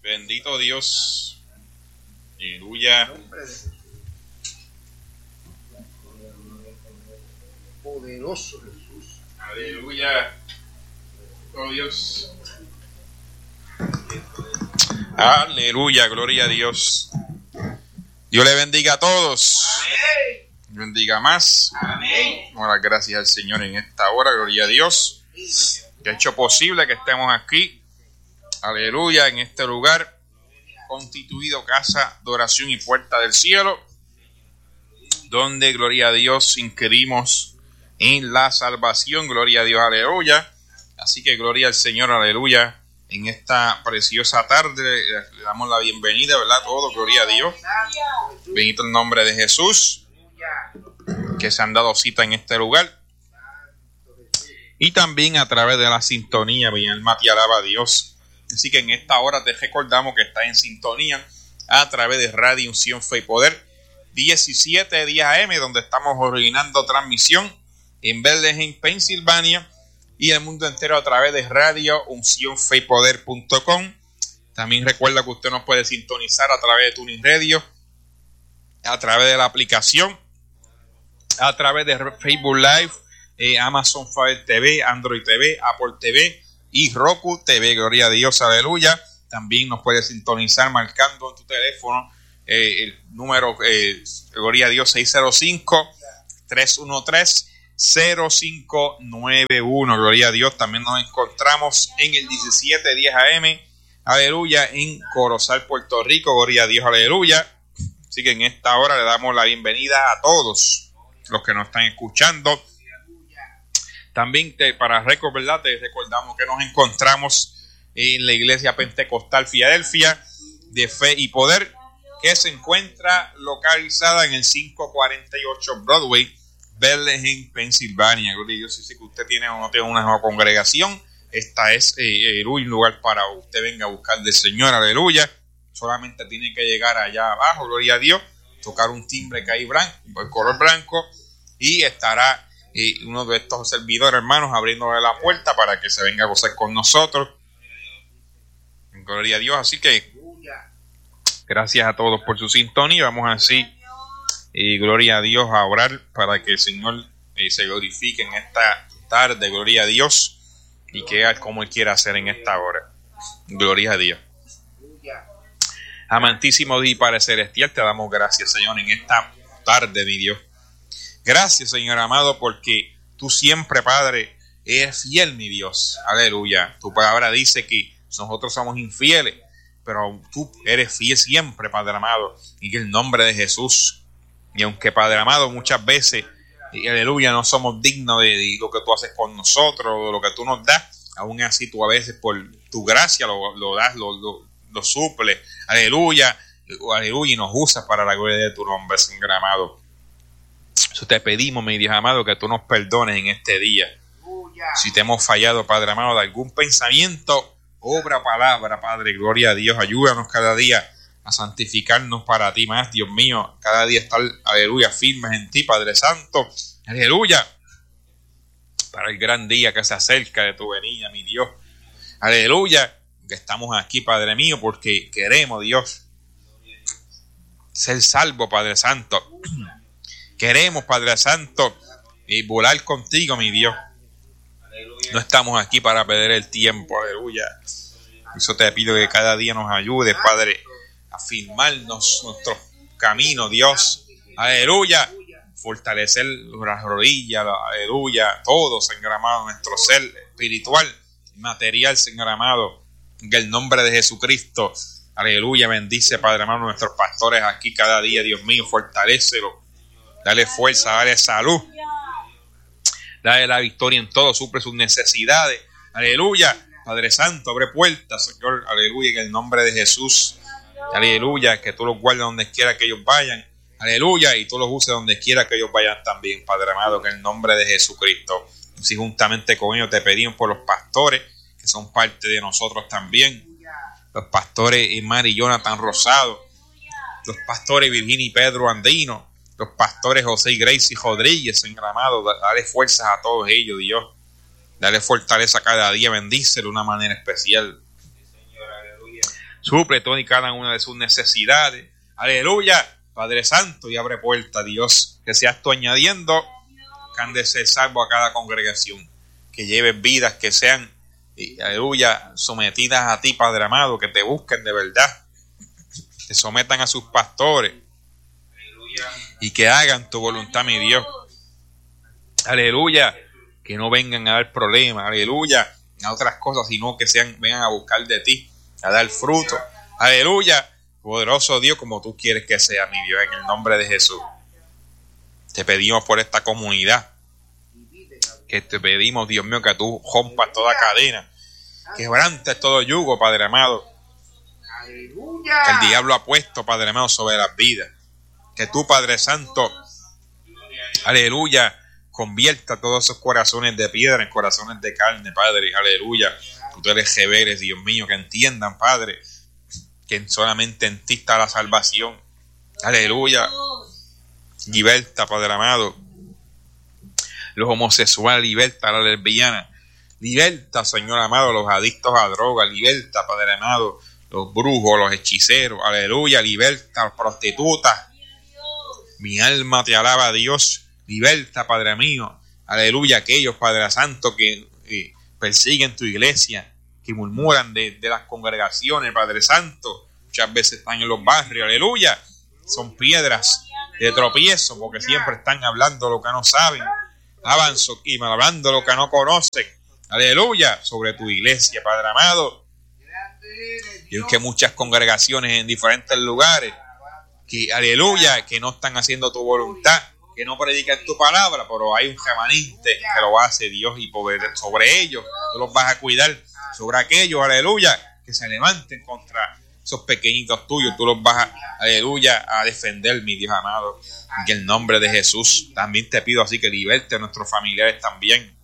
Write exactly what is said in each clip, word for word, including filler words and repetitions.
Bendito Dios. Aleluya. Poderoso Jesús. Aleluya. Oh Dios. Aleluya, gloria a Dios. Dios le bendiga a todos. Amén. Bendiga más. Amén. Damos las gracias al Señor en esta hora, gloria a Dios, que ha hecho posible que estemos aquí. Aleluya, en este lugar constituido casa de oración y puerta del cielo, donde, gloria a Dios, inquirimos en la salvación, gloria a Dios, aleluya. Así que gloria al Señor, aleluya. En esta preciosa tarde le damos la bienvenida, ¿verdad? Todo, gloria a Dios. Bendito el nombre de Jesús, que se han dado cita en este lugar. Y también a través de la sintonía, mi alma te alaba a Dios. Así que en esta hora te recordamos que está en sintonía a través de Radio Unción Fe y Poder, diecisiete diez A M, donde estamos originando transmisión en Bethlehem, Pensilvania, y el mundo entero a través de radio unción fe y poder punto com. También recuerda que usted nos puede sintonizar a través de Tuning Radio, a través de la aplicación, a través de Facebook Live, eh, Amazon Fire T V, Android T V, Apple T V y Roku T V. Gloria a Dios, aleluya. También nos puede sintonizar marcando en tu teléfono eh, el número, eh, gloria a Dios, seis cero cinco, tres uno tres, cero cinco nueve uno. Gloria a Dios. También nos encontramos en el diecisiete diez A M, aleluya, en Corozal, Puerto Rico. Gloria a Dios, aleluya. Así que en esta hora le damos la bienvenida a todos los que nos están escuchando. También te, para récord, ¿verdad? Te recordamos que nos encontramos en la Iglesia Pentecostal Filadelfia de Fe y Poder, que se encuentra localizada en el quinientos cuarenta y ocho Broadway, Bethlehem, Pensilvania. Gloria a Dios. Si que usted tiene o no tiene una nueva congregación, esta es eh, el lugar para usted venga a buscar del Señor, aleluya. Solamente tiene que llegar allá abajo, gloria a Dios, tocar un timbre que hay blanco, el color blanco, y estará eh, uno de estos servidores, hermanos, abriéndole la puerta para que se venga a gozar con nosotros. Gloria a Dios. Así que gracias a todos por su sintonía. Vamos así, y gloria a Dios, a orar para que el Señor eh, se glorifique en esta tarde, gloria a Dios, y que haga como Él quiera hacer en esta hora. Gloria a Dios. Amantísimo Dios y Padre Celestial, te damos gracias, Señor, en esta tarde, mi Dios. Gracias, Señor amado, porque tú siempre, Padre, eres fiel, mi Dios. Aleluya. Tu palabra dice que nosotros somos infieles, pero tú eres fiel siempre, Padre amado, y en el nombre de Jesús. Y aunque, Padre amado, muchas veces, aleluya, no somos dignos de, de lo que tú haces con nosotros, de lo que tú nos das, aún así tú a veces por tu gracia lo, lo das, lo, lo, lo suples, aleluya, aleluya, y nos usas para la gloria de tu nombre, Señor amado. Eso te pedimos, mi Dios amado, que tú nos perdones en este día. Si te hemos fallado, Padre amado, de algún pensamiento, obra, palabra, Padre, gloria a Dios, ayúdanos cada día a santificarnos para ti más, Dios mío, cada día estar, aleluya, firmes en ti, Padre Santo, aleluya, para el gran día que se acerca de tu venida, mi Dios, aleluya, que estamos aquí, Padre mío, porque queremos, Dios, ser salvo, Padre Santo, queremos, Padre Santo, y volar contigo, mi Dios, no estamos aquí para perder el tiempo, aleluya, eso te pido que cada día nos ayude, Padre, afirmarnos nuestro camino, Dios, aleluya, fortalecer las rodillas, aleluya, todo, Señor amado, nuestro ser espiritual, material, Señor amado, en el nombre de Jesucristo, aleluya, bendice, Padre amado, nuestros pastores aquí cada día, Dios mío, fortalécelo, dale fuerza, dale salud, dale la victoria en todo, suple sus necesidades, aleluya, Padre Santo, abre puertas, Señor, aleluya, en el nombre de Jesús, aleluya, que tú los guardes donde quiera que ellos vayan, aleluya, y tú los uses donde quiera que ellos vayan también, Padre amado, que en el nombre de Jesucristo. Si juntamente con ellos te pedimos por los pastores, que son parte de nosotros también, los pastores Mari y Jonathan Rosado, los pastores Virginia y Pedro Andino, los pastores José y Gracie Rodríguez, Señor amado, dale fuerzas a todos ellos, Dios, dale fortaleza cada día, bendícelo de una manera especial. Suple todas y cada una de sus necesidades. Aleluya, Padre Santo, y abre puerta, Dios, que seas tú añadiendo que han de ser salvos a cada congregación, que lleven vidas que sean, aleluya, sometidas a ti, Padre amado, que te busquen de verdad, que sometan a sus pastores y que hagan tu voluntad, mi Dios. Aleluya, que no vengan a dar problemas, aleluya, a otras cosas, sino que sean, vengan a buscar de ti, a dar fruto. Aleluya, poderoso Dios, como tú quieres que sea, mi Dios, en el nombre de Jesús. Te pedimos por esta comunidad, que te pedimos, Dios mío, que tú rompas toda cadena, quebrantes todo yugo, Padre amado, que el diablo ha puesto, Padre amado, sobre las vidas. Que tú, Padre Santo, aleluya, convierta todos esos corazones de piedra en corazones de carne, Padre, aleluya. Tú eres Jeveres, Dios mío, que entiendan, Padre, que solamente en ti está la salvación. Aleluya. Liberta, Padre amado, los homosexuales, liberta a la lesbiana, liberta, Señor amado, los adictos a drogas, liberta, Padre amado, los brujos, los hechiceros, aleluya, liberta a las prostitutas. Mi alma te alaba, Dios, liberta, Padre mío, aleluya, aquellos, Padre Santo, que eh, persiguen tu iglesia, que murmuran de, de las congregaciones, Padre Santo, muchas veces están en los barrios, aleluya, son piedras de tropiezo, porque siempre están hablando lo que no saben, avanzo y hablando lo que no conocen, aleluya, sobre tu iglesia, Padre amado. Y es que muchas congregaciones en diferentes lugares, que aleluya, que no están haciendo tu voluntad, que no predican tu palabra, pero hay un remanente que lo hace, Dios, y sobre ellos tú los vas a cuidar, sobre aquellos, aleluya, que se levanten contra esos pequeñitos tuyos, tú los vas a, aleluya, a defender, mi Dios amado, en el nombre de Jesús. También te pido así que liberte a nuestros familiares también,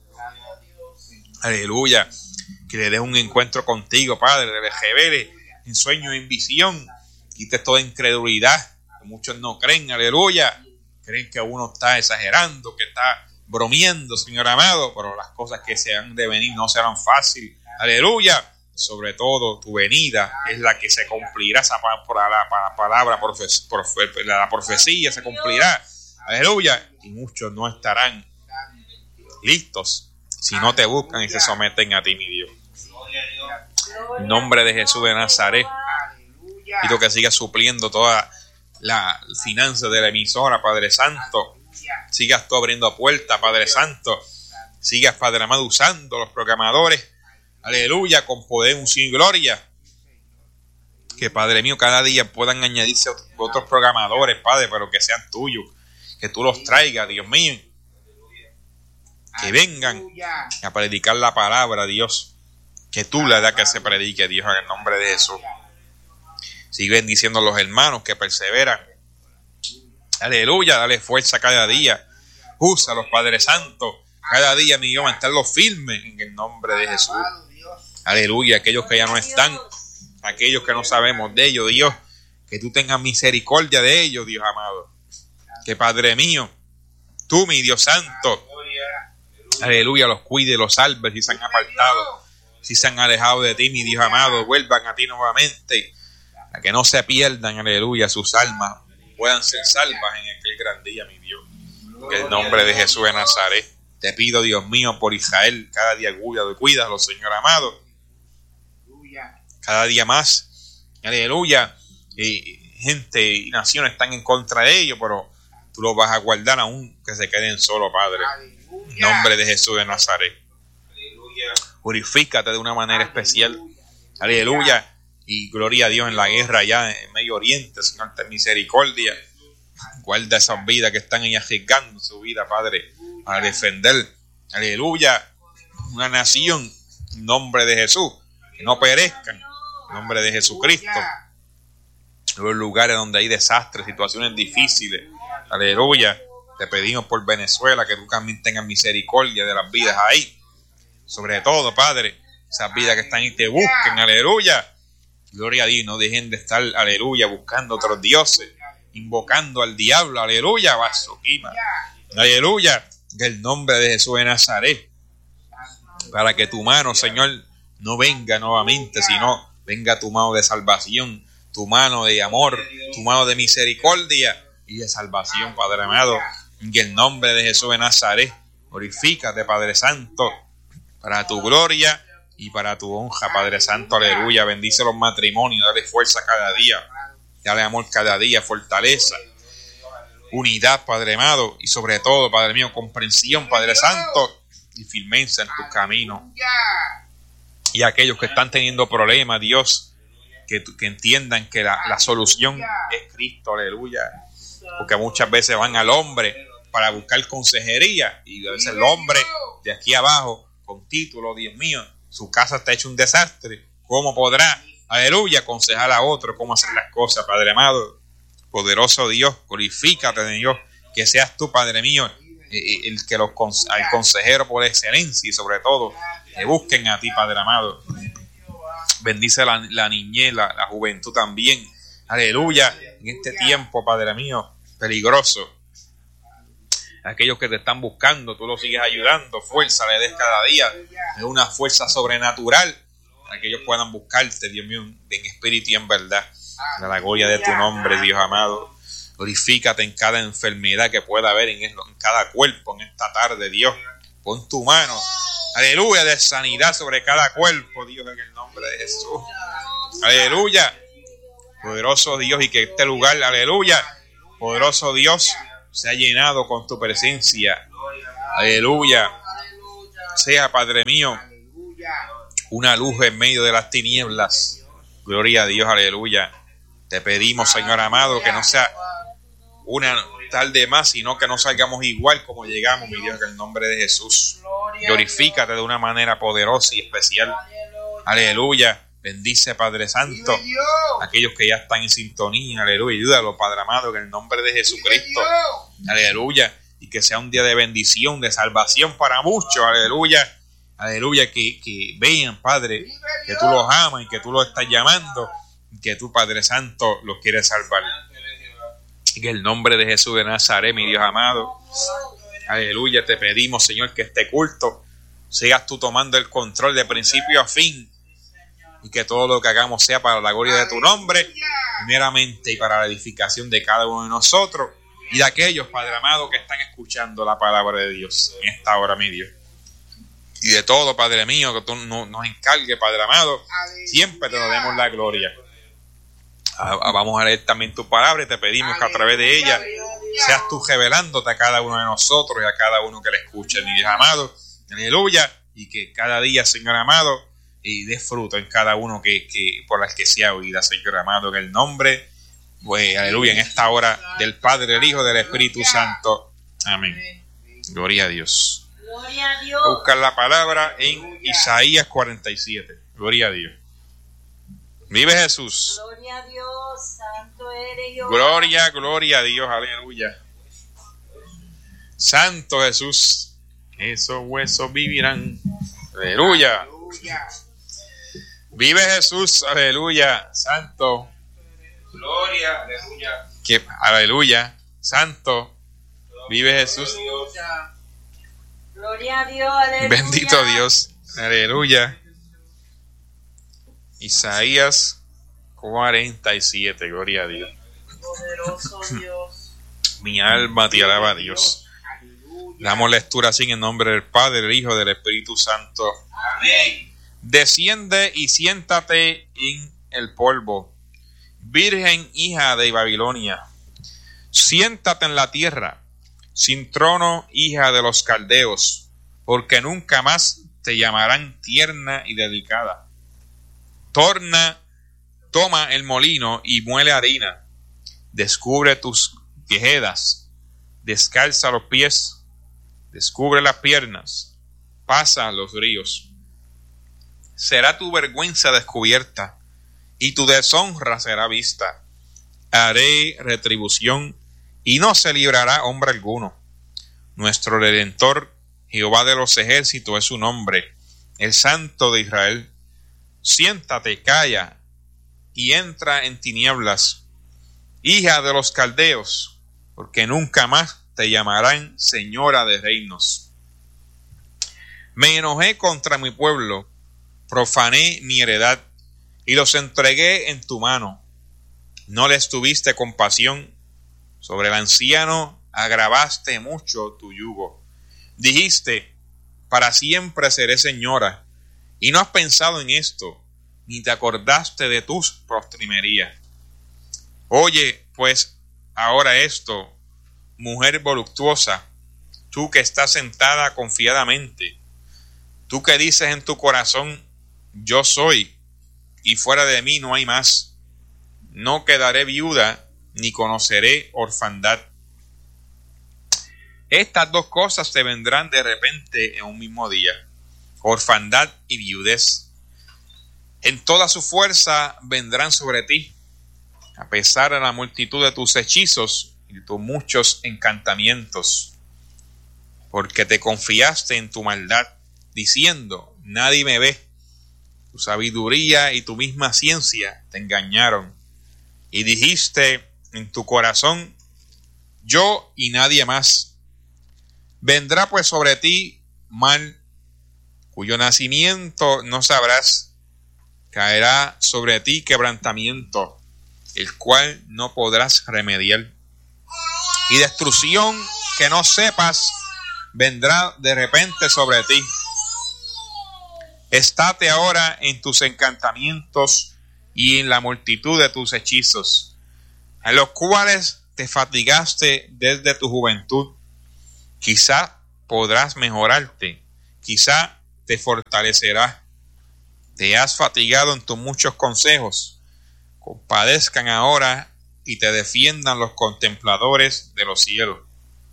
aleluya, que le des un encuentro contigo, Padre, le revele en sueño y en visión, quite toda incredulidad, que muchos no creen, aleluya, creen que uno está exagerando, que está bromeando, Señor amado, pero las cosas que se han de venir no serán fáciles, aleluya. Sobre todo tu venida es la que se cumplirá, esa palabra, palabra profes, profe, la profecía se cumplirá, aleluya, y muchos no estarán listos si no te buscan y se someten a ti, mi Dios. En nombre de Jesús de Nazaret, pido que sigas supliendo toda la finanza de la emisora, Padre Santo, sigas tú abriendo puertas, Padre Santo, sigas, Padre amado, usando los programadores, aleluya, con poder, unción y gloria. Que, Padre mío, cada día puedan añadirse otros programadores, Padre, pero que sean tuyos. Que tú los traigas, Dios mío. Que vengan a predicar la palabra, Dios. Que tú le das que se predique, Dios, en el nombre de Jesús. Sigue bendiciendo a los hermanos que perseveran. Aleluya, dale fuerza cada día. Úsalos, Padre Santo. Cada día, mi Dios, mantenerlos firmes en el nombre de Jesús. Aleluya, aquellos que ya no están, aquellos que no sabemos de ellos, Dios, que tú tengas misericordia de ellos, Dios amado. Que, Padre mío, tú, mi Dios santo, aleluya, los cuide, los salve si se han apartado, si se han alejado de ti, mi Dios amado, vuelvan a ti nuevamente, a que no se pierdan, aleluya, sus almas puedan ser salvas en aquel gran día, mi Dios. En el nombre de Jesús de Nazaret, te pido, Dios mío, por Israel, cada día cuídalo, cuídalo, Señor amado. Cada día más, aleluya, y gente y naciones están en contra de ellos, pero tú los vas a guardar aún que se queden solos, Padre. En nombre de Jesús de Nazaret. Purifícate de una manera especial, aleluya, y gloria a Dios en la guerra allá en Medio Oriente, Señor, ten misericordia. Guarda esas vidas que están ahí arriesgando su vida, Padre, para defender, aleluya, una nación, en nombre de Jesús, que no perezcan, en nombre de Jesucristo. Los lugares donde hay desastres, situaciones difíciles, aleluya, te pedimos por Venezuela que tú también tengas misericordia de las vidas ahí, sobre todo, Padre, esas vidas que están ahí te busquen, aleluya, gloria a Dios, no dejen de estar, aleluya, buscando otros dioses, invocando al diablo, aleluya, Basoquima, aleluya, en el nombre de Jesús de Nazaret, para que tu mano, Señor, no venga nuevamente, sino venga tu mano de salvación, tu mano de amor, tu mano de misericordia y de salvación, Padre amado. En el nombre de Jesús de Nazaret, glorifícate, Padre Santo, para tu gloria y para tu honra, Padre Santo, aleluya. Bendice los matrimonios, dale fuerza cada día, dale amor cada día, fortaleza, unidad, Padre amado, y sobre todo, Padre mío, comprensión, Padre Santo, y firmeza en tu camino. Y aquellos que están teniendo problemas, Dios, que, que entiendan que la, la solución es Cristo, aleluya. Porque muchas veces van al hombre para buscar consejería y a veces el hombre de aquí abajo con título, Dios mío, su casa está hecho un desastre. ¿Cómo podrá, aleluya, aconsejar a otro cómo hacer las cosas, Padre amado? Poderoso Dios, glorifícate, Dios, que seas tú, Padre mío, el que los al consejero por excelencia y sobre todo que busquen a ti, Padre amado. Bendice la, la niñez, la, la juventud también, aleluya, en este tiempo, Padre mío, peligroso. Aquellos que te están buscando, tú los sigues ayudando, fuerza le des cada día, es una fuerza sobrenatural para que ellos puedan buscarte, Dios mío, en espíritu y en verdad. A la gloria de tu nombre, Dios amado. Glorifícate en cada enfermedad que pueda haber en, en cada cuerpo en esta tarde, Dios. Pon tu mano, aleluya, de sanidad sobre cada cuerpo, Dios, en el nombre de Jesús. Aleluya, poderoso Dios, y que este lugar, aleluya, poderoso Dios, sea llenado con tu presencia. Aleluya. Sea, Padre mío, una luz en medio de las tinieblas. Gloria a Dios, aleluya. Te pedimos, Señor amado, que no sea una tarde más, sino que no salgamos igual como llegamos, mi Dios, en el nombre de Jesús. Glorifícate de una manera poderosa y especial. Aleluya. Bendice, Padre Santo, aquellos que ya están en sintonía, aleluya. Ayúdalo, Padre amado, en el nombre de Jesucristo. Aleluya. Y que sea un día de bendición, de salvación para muchos, aleluya. Aleluya, que, que vean, Padre, que tú los amas y que tú los estás llamando, y que tú, Padre Santo, los quieres salvar. En el nombre de Jesús de Nazaret, mi Dios amado, aleluya, te pedimos, Señor, que este culto sigas tú tomando el control de principio a fin, y que todo lo que hagamos sea para la gloria de tu nombre, primeramente, y para la edificación de cada uno de nosotros y de aquellos, Padre amado, que están escuchando la palabra de Dios en esta hora, mi Dios. Y de todo, Padre mío, que tú nos encargues, Padre amado, siempre te nos demos la gloria. Vamos a leer también tu palabra y te pedimos que a través de ella seas tú revelándote a cada uno de nosotros y a cada uno que le escuche, mi Dios amado. Aleluya. Y que cada día, Señor amado, y dé fruto en cada uno que, que por las que sea oída, Señor amado, en el nombre, pues, aleluya, en esta hora del Padre, del Hijo, del Espíritu Santo. Amén. Gloria a Dios. Gloria a Dios. Buscar la palabra en Isaías cuarenta y siete. Gloria a Dios. Vive Jesús. Gloria a Dios, santo eres Dios. Gloria, gloria a Dios, aleluya. Santo Jesús, esos huesos vivirán. Aleluya. Vive Jesús, aleluya, santo. Gloria, aleluya. Que, aleluya, santo. Vive Jesús. Gloria a Dios, aleluya. Bendito Dios, aleluya. Isaías cuarenta y siete, gloria a Dios. Poderoso Dios. Mi alma te alaba a Dios. Damos lectura así en el nombre del Padre, del Hijo, del Espíritu Santo. Amén. Desciende y siéntate en el polvo, Virgen hija de Babilonia. Siéntate en la tierra, sin trono, hija de los caldeos, porque nunca más te llamarán tierna y delicada. Torna, toma el molino y muele harina. Descubre tus quejedas, descalza los pies, descubre las piernas, pasa los ríos. Será tu vergüenza descubierta, y tu deshonra será vista. Haré retribución, y no se librará hombre alguno. Nuestro Redentor, Jehová de los ejércitos, es su nombre, el Santo de Israel. Siéntate, calla, y entra en tinieblas, hija de los caldeos, porque nunca más te llamarán señora de reinos. Me enojé contra mi pueblo, profané mi heredad, y los entregué en tu mano. No les tuviste compasión. Sobre el anciano agravaste mucho tu yugo. Dijiste, para siempre seré señora, y no has pensado en esto, ni te acordaste de tus postrimerías. Oye, pues, ahora esto, mujer voluptuosa, tú que estás sentada confiadamente, tú que dices en tu corazón, yo soy, y fuera de mí no hay más. No quedaré viuda, ni conoceré orfandad. Estas dos cosas te vendrán de repente en un mismo día, orfandad y viudez. En toda su fuerza vendrán sobre ti, a pesar de la multitud de tus hechizos y de tus muchos encantamientos, porque te confiaste en tu maldad, diciendo, nadie me ve. Tu sabiduría y tu misma ciencia te engañaron, y dijiste en tu corazón, yo y nadie más. Vendrá pues sobre ti mal, cuyo nacimiento no sabrás. Caerá sobre ti quebrantamiento, el cual no podrás remediar. Y destrucción que no sepas vendrá de repente sobre ti. Estate ahora en tus encantamientos y en la multitud de tus hechizos, en los cuales te fatigaste desde tu juventud. Quizá podrás mejorarte, quizá te fortalecerás. Te has fatigado en tus muchos consejos. Compadezcan ahora y te defiendan los contempladores de los cielos,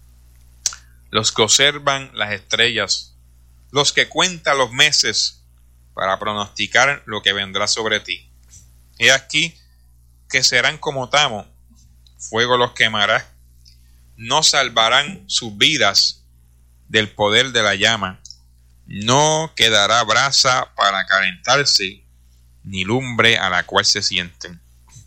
los que observan las estrellas, los que cuentan los meses para pronosticar lo que vendrá sobre ti. He aquí que serán como tamo, fuego los quemará, no salvarán sus vidas del poder de la llama, no quedará brasa para calentarse, ni lumbre a la cual se sienten.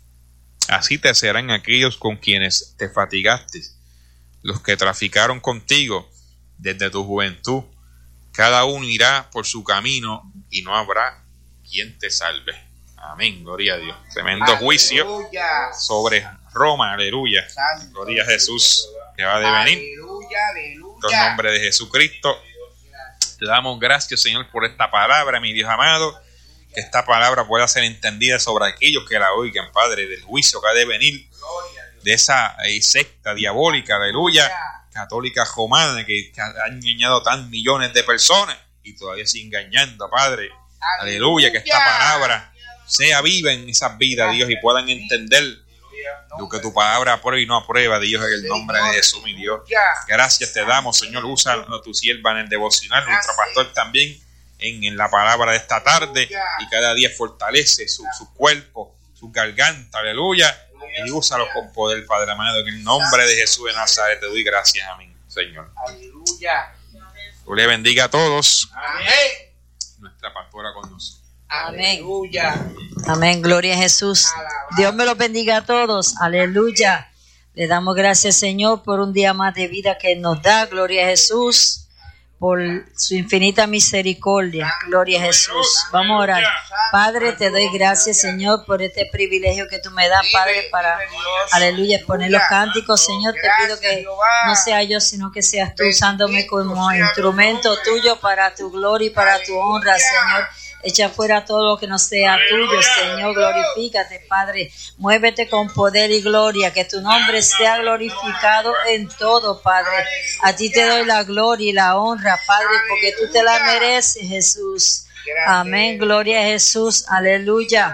Así te serán aquellos con quienes te fatigaste, los que traficaron contigo desde tu juventud. Cada uno irá por su camino y no habrá quien te salve. Amén, gloria a Dios. Tremendo aleluya. Juicio sobre Roma, aleluya. Santo, gloria a Jesús que va a venir. Aleluya, aleluya. En el nombre de Jesucristo. Te damos gracias, Señor, por esta palabra, mi Dios amado. Que esta palabra pueda ser entendida sobre aquellos que la oigan, Padre, del juicio que ha de venir de esa eh, secta diabólica, aleluya, católica romana, que, que ha engañado tan millones de personas y todavía sigue engañando, Padre. Aleluya, aleluya, que esta palabra sea viva en esas vidas, Dios, y puedan entender lo que tu palabra aprueba y no aprueba, Dios, en el nombre de Jesús, mi Dios. Gracias te damos, Señor. Usa a tu sierva en el devocional, nuestro pastor también en, en la palabra de esta tarde, y cada día fortalece su, su cuerpo, su garganta, aleluya, y úsalo con poder, Padre amado, en el nombre de Jesús de Nazaret te doy gracias, amén, Señor. Aleluya. Dios le bendiga a todos. Amén. Nuestra pastora con nosotros. Amén. Aleluya. Amén, gloria a Jesús. Dios me los bendiga a todos. Aleluya. Le damos gracias, Señor, por un día más de vida que nos da. Gloria a Jesús, por su infinita misericordia. Gloria aJesús. Vamos a orar. Padre, te doy gracias, Señor, por este privilegio que tú me das, Padre, para, aleluya, exponer los cánticos. Señor, te pido que no sea yo, sino que seas tú usándome como instrumento tuyo para tu gloria y para tu honra, Señor. Echa fuera todo lo que no sea tuyo, Señor. Glorifícate, Padre. Muévete con poder y gloria. Que tu nombre sea glorificado en todo, Padre. A ti te doy la gloria y la honra, Padre, porque tú te la mereces, Jesús. Amén. Gloria a Jesús. Aleluya.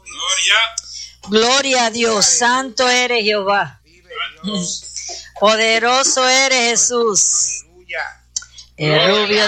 Gloria a Dios. Santo eres, Jehová. Poderoso eres, Jesús. El rubio